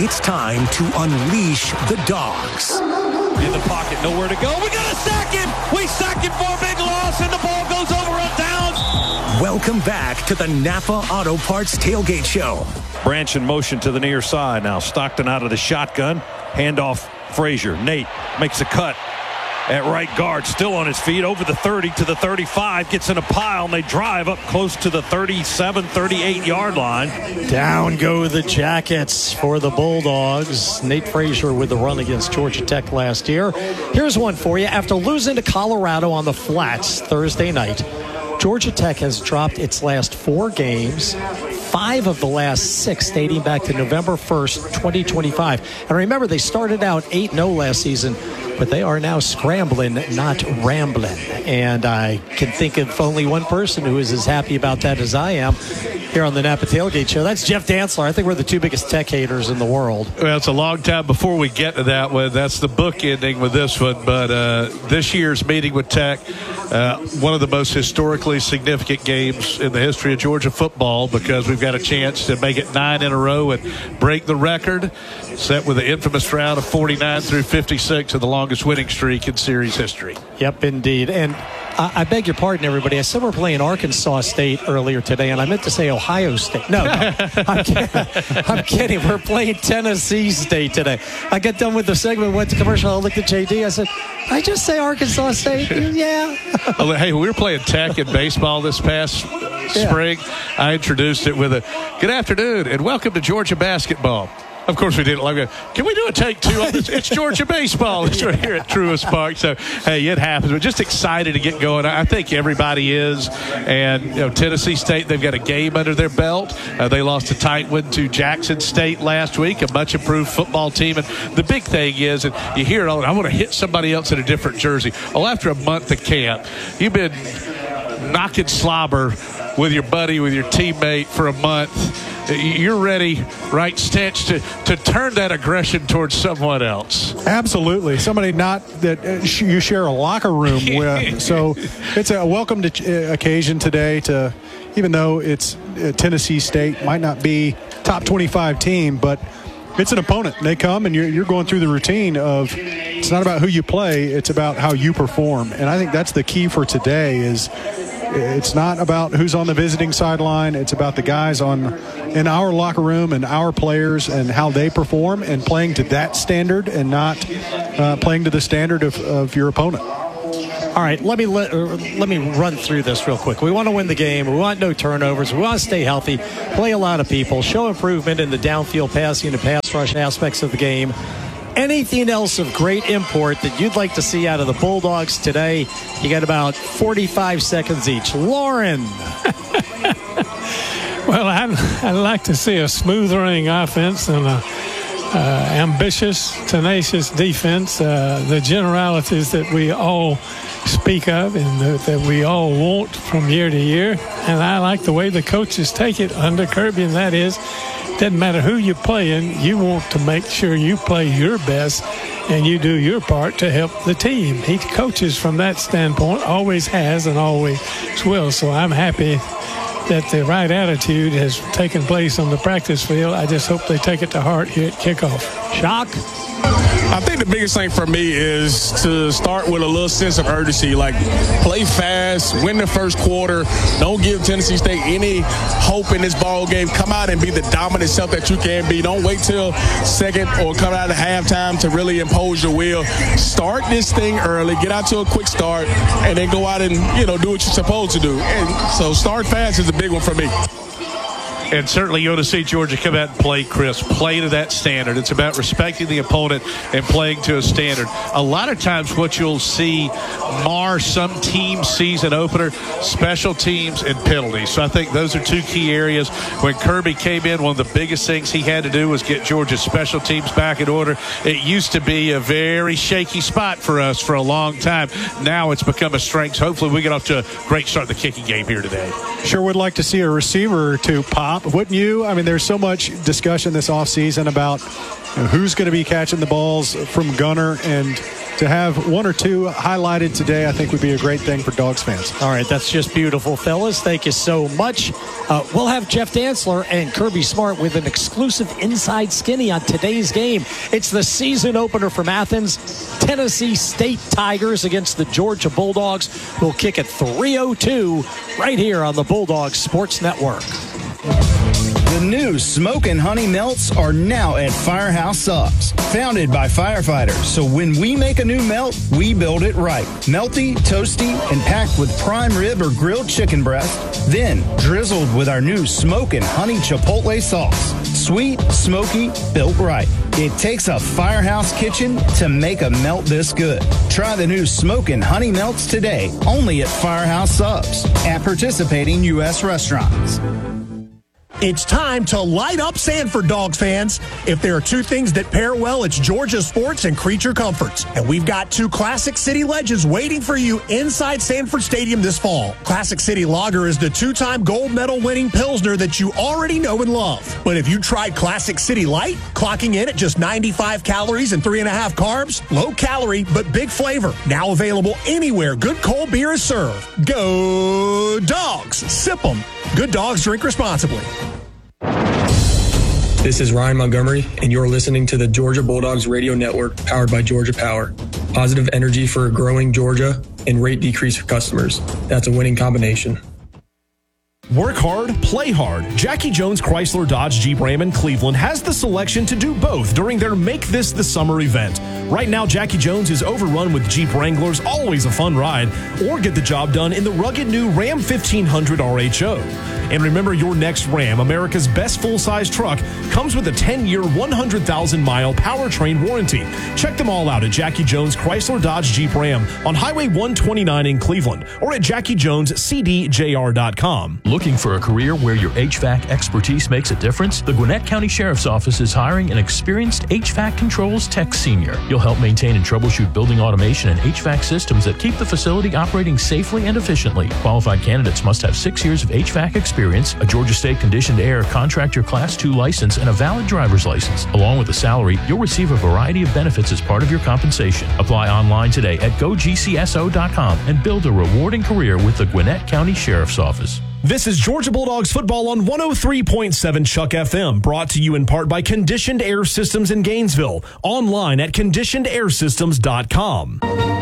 It's time to unleash the dogs. In the pocket, nowhere to go. We got a sack him. We sack him for a big loss, and the ball goes over on downs. Welcome back to the Napa Auto Parts Tailgate Show. Branch in motion to the near side now. Stockton out of the shotgun. Handoff Frazier. Nate makes a cut at right guard. Still on his feet. Over the 30 to the 35. Gets in a pile, and they drive up close to the 37, 38-yard line. Down go the Jackets for the Bulldogs. Nate Frazier with the run against Georgia Tech last year. Here's one for you. After losing to Colorado on the flats Thursday night, Georgia Tech has dropped its last 4 games, 5 of the last 6 dating back to November 1st, 2025. And remember, they started out 8-0 last season, but they are now scrambling, not rambling. And I can think of only one person who is as happy about that as I am here on the Napa Tailgate Show. That's Jeff Dantzler. I think we're the 2 biggest Tech haters in the world. Well, it's a long time before we get to that one. That's the book ending with this one. But this year's meeting with Tech, one of the most historically significant games in the history of Georgia football, because we've got a chance to make it 9 in a row and break the record set with the infamous round of 49 through 56 of the longest winning streak in series history. Yep, indeed. And I beg your pardon, everybody. I said we're playing Arkansas State earlier today, and I meant to say Ohio State. No, I'm kidding. We're playing Tennessee State today. I got done with the segment, went to commercial, I looked at JD. I said, I just say Arkansas State? Yeah. Well, hey, we were playing Tech in baseball this past spring. I introduced it with a good afternoon and welcome to Georgia basketball. Of course, we didn't. Like, can we do a take 2 on this? It's Georgia baseball. It's right here at Truist Park. So, hey, it happens. We're just excited to get going. I think everybody is. And, Tennessee State, they've got a game under their belt. They lost a tight one to Jackson State last week, a much improved football team. And the big thing is, and you hear it all, I want to hit somebody else in a different jersey. Well, after a month of camp, you've been knocking slobber with your buddy, with your teammate for a month. You're ready, right, Stench, to turn that aggression towards someone else. Absolutely. Somebody not that you share a locker room with. So it's a welcome occasion today to, even though it's Tennessee State, might not be top 25 team, but it's an opponent. They come and you're going through the routine of, it's not about who you play, it's about how you perform. And I think that's the key for today is, it's not about who's on the visiting sideline. It's about the guys in our locker room and our players and how they perform and playing to that standard and not playing to the standard of your opponent. All right, let me run through this real quick. We want to win the game. We want no turnovers. We want to stay healthy, play a lot of people, show improvement in the downfield passing and pass rush aspects of the game. Anything else of great import that you'd like to see out of the Bulldogs today? You got about 45 seconds each. Lauren. Well, I'd like to see a smooth running offense and a ambitious, tenacious defense. The generalities that we all speak of and that we all want from year to year. And I like the way the coaches take it under Kirby, and that is, doesn't matter who you're playing, you want to make sure you play your best and you do your part to help the team. He coaches from that standpoint, always has and always will. So I'm happy that the right attitude has taken place on the practice field. I just hope they take it to heart here at kickoff. Shock. I think the biggest thing for me is to start with a little sense of urgency, like play fast, win the first quarter. Don't give Tennessee State any hope in this ball game. Come out and be the dominant self that you can be. Don't wait till second or come out at halftime to really impose your will. Start this thing early, get out to a quick start, and then go out and, do what you're supposed to do. And so start fast is a big one for me. And certainly you want to see Georgia come out and play crisp, play to that standard. It's about respecting the opponent and playing to a standard. A lot of times what you'll see mar some team season opener, special teams and penalties. So I think those are 2 key areas. When Kirby came in, one of the biggest things he had to do was get Georgia's special teams back in order. It used to be a very shaky spot for us for a long time. Now it's become a strength. So hopefully we get off to a great start in the kicking game here today. Sure would like to see a receiver or 2 pop. Wouldn't you? I mean, there's so much discussion this offseason about who's going to be catching the balls from Gunner, and to have one or two highlighted today, I think would be a great thing for Dogs fans. All right, that's just beautiful, fellas. Thank you so much. We'll have Jeff Dantzler and Kirby Smart with an exclusive Inside Skinny on today's game. It's the season opener from Athens. Tennessee State Tigers against the Georgia Bulldogs. We'll kick at 3:02 right here on the Bulldogs Sports Network. The new Smokin' Honey Melts are now at Firehouse Subs. Founded by firefighters, so when we make a new melt, we build it right. Melty, toasty, and packed with prime rib or grilled chicken breast. Then drizzled with our new Smokin' Honey Chipotle sauce. Sweet, smoky, built right. It takes a Firehouse kitchen to make a melt this good. Try the new Smokin' Honey Melts today, only at Firehouse Subs at participating U.S. restaurants. It's time to light up Sanford, Dogs fans. If there are two things that pair well, it's Georgia sports and creature comforts. And we've got two Classic City legends waiting for you inside Sanford Stadium this fall. Classic City Lager is the two-time gold medal winning Pilsner that you already know and love. But if you tried Classic City Light, clocking in at just 95 calories and 3.5 carbs, low calorie but big flavor. Now available anywhere good cold beer is served. Go Dogs! Sip 'em. Good dogs drink responsibly. This is Ryan Montgomery, and you're listening to the Georgia Bulldogs Radio Network, powered by Georgia Power. Positive energy for a growing Georgia and rate decrease for customers. That's a winning combination. Work hard, play hard. Jackie Jones Chrysler Dodge Jeep Ram in Cleveland has the selection to do both during their Make This the Summer event. Right now, Jackie Jones is overrun with Jeep Wranglers, always a fun ride, or get the job done in the rugged new Ram 1500 RHO. And remember, your next Ram, America's best full-size truck, comes with a 10-year, 100,000-mile powertrain warranty. Check them all out at Jackie Jones Chrysler Dodge Jeep Ram on Highway 129 in Cleveland or at JackieJonesCDJR.com. Looking for a career where your HVAC expertise makes a difference? The Gwinnett County Sheriff's Office is hiring an experienced HVAC controls tech senior. You'll help maintain and troubleshoot building automation and HVAC systems that keep the facility operating safely and efficiently. Qualified candidates must have 6 years of HVAC experience, a Georgia State Conditioned Air Contractor Class 2 license, and a valid driver's license. Along with a salary, you'll receive a variety of benefits as part of your compensation. Apply online today at GoGCSO.com and build a rewarding career with the Gwinnett County Sheriff's Office. This is Georgia Bulldogs football on 103.7 Chuck FM, brought to you in part by Conditioned Air Systems in Gainesville. Online at conditionedairsystems.com.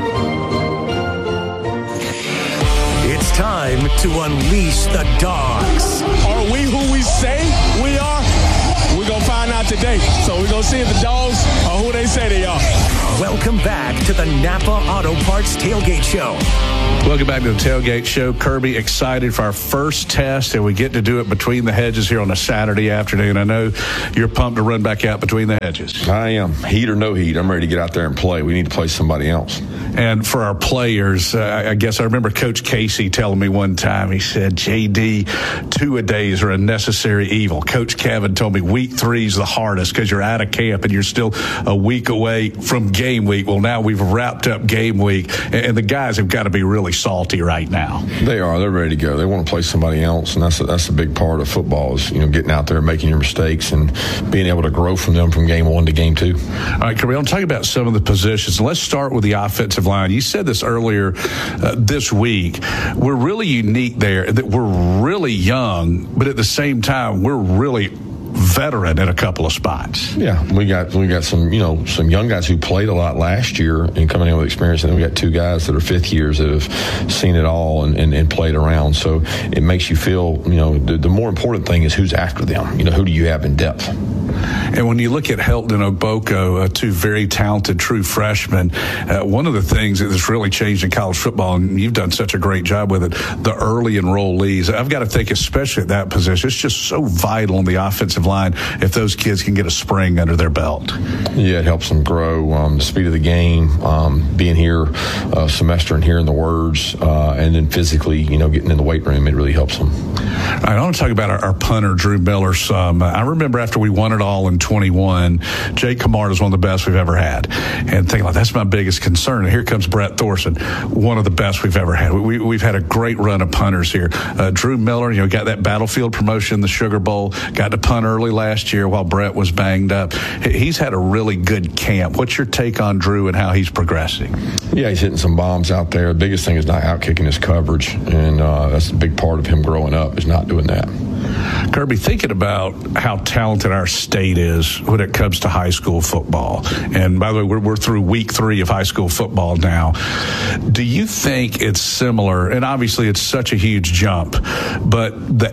It's time to unleash the dogs. Are we who we say we are? We're going to find out today. So we're going to see if the dogs are who they say they are. Welcome back to the Napa Auto Parts Tailgate Show. Welcome back to the Tailgate Show. Kirby, excited for our first test, and we get to do it between the hedges here on a Saturday afternoon. I know you're pumped to run back out between the hedges. I am. Heat or no heat, I'm ready to get out there and play. We need to play somebody else. And for our players, I guess I remember Coach Casey telling me one time, he said, JD, 2-a-days are a necessary evil. Coach Kevin told me week 3 is the hardest because you're out of camp and you're still a week away from game week. Well, now we've wrapped up game week, and the guys have got to be really salty right now. They are. They're ready to go. They want to play somebody else, and that's a big part of football is, getting out there, making your mistakes, and being able to grow from them from game 1 to game 2. All right, Kirby, I'll talk about some of the positions. Let's start with the offensive line. You said this earlier this week. We're really unique there, that we're really young, but at the same time, we're really veteran in a couple of spots. Yeah, we got some some young guys who played a lot last year and coming in with experience, and then we got 2 guys that are 5th years that have seen it all and played around. So it makes you feel the more important thing is who's after them. Who do you have in depth? And when you look at Helton and Ogboko, 2 very talented true freshmen, one of the things that's really changed in college football, and you've done such a great job with it, the early enrollees. I've got to think, especially at that position, it's just so vital in the offensive line if those kids can get a spring under their belt. Yeah, it helps them grow. The speed of the game, being here a semester and hearing the words, and then physically, getting in the weight room, it really helps them. I want to talk about our punter, Drew Miller, some. I remember after we won it all in 21, Jake Camarda is one of the best we've ever had. And thinking, like, that's my biggest concern. And here comes Brett Thorson, one of the best we've ever had. We've had a great run of punters here. Drew Miller, got that Battlefield promotion in the Sugar Bowl, got to punt early last year while Brett was banged up. He's had a really good camp. What's your take on Drew and how he's progressing? Yeah, he's hitting some bombs out there. The biggest thing is not out-kicking his coverage, and that's a big part of him growing up, is not doing that. Kirby, thinking about how talented our state is when it comes to high school football, and by the way, we're through week 3 of high school football now. Do you think it's similar? And obviously it's such a huge jump, but the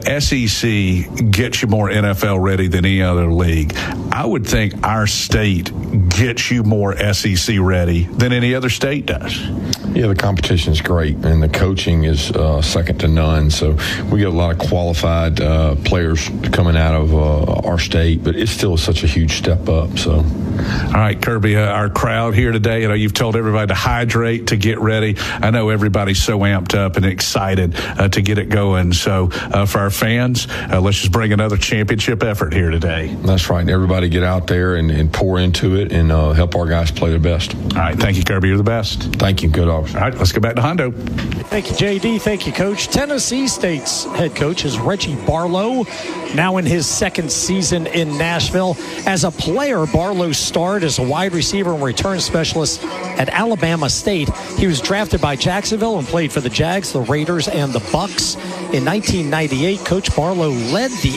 SEC gets you more NFL ready than any other league. I would think our state gets you more SEC ready than any other state does. Yeah, the competition is great, and the coaching is second to none. So we get a lot of qualified players coming out of our state, but it's still such a huge step up. So, all right, Kirby, our crowd here today, you've told everybody to hydrate, to get ready. I know everybody's so amped up and excited to get it going. So for our fans, let's just bring another championship effort here today. That's right. Everybody get out there and pour into it and help our guys play their best. All right. Thank you, Kirby. You're the best. Thank you. Good officer. All right. Let's go back to Hondo. Thank you, JD. Thank you, Coach. Tennessee State's head coach is Reggie Barlow, now in his second season in Nashville. As a player, Barlow starred as a wide receiver and return specialist at Alabama State. He was drafted by Jacksonville and played for the Jags, the Raiders, and the Bucks. In 1998, Coach Barlow led the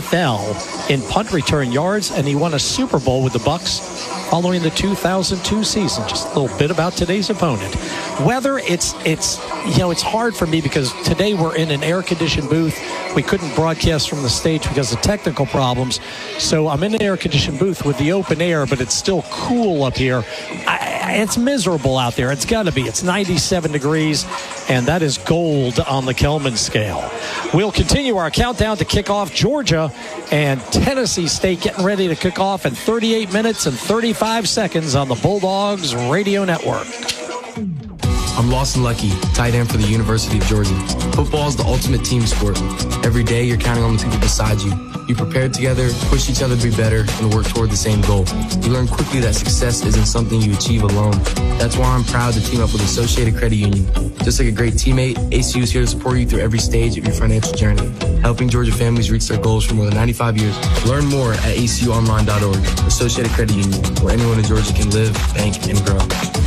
NFL in punt return yards, and he won a Super Bowl with the Bucks following the 2002 season. Just a little bit about today's opponent. Weather, it's hard for me because today we're in an air-conditioned booth. We couldn't broadcast from the stage because of technical problems. So I'm in an air-conditioned booth with the open air, but it's still cool up here. It's miserable out there. It's got to be. It's 97 degrees, and that is gold on the Kelman scale. We'll continue our countdown to kick off. Georgia and Tennessee State getting ready to kick off in 38 minutes and 35 seconds on the Bulldogs Radio Network. I'm Lawson Lucky, tight end for the University of Georgia. Football is the ultimate team sport. Every day you're counting on the people beside you. You prepare together, push each other to be better, and work toward the same goal. You learn quickly that success isn't something you achieve alone. That's why I'm proud to team up with Associated Credit Union. Just like a great teammate, ACU is here to support you through every stage of your financial journey, helping Georgia families reach their goals for more than 95 years. Learn more at acuonline.org. Associated Credit Union, where anyone in Georgia can live, bank, and grow.